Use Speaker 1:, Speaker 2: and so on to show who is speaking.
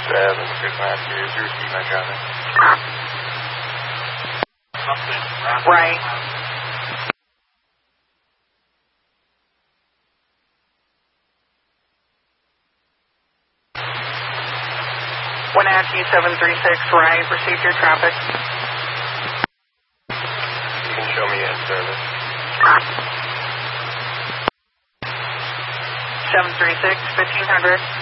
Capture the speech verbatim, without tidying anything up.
Speaker 1: seven six nine two, is your receipt my traffic?
Speaker 2: Right. Wenatchee seven three six, right, received your traffic.
Speaker 1: You can show me in service.
Speaker 2: seven three six, fifteen hundred.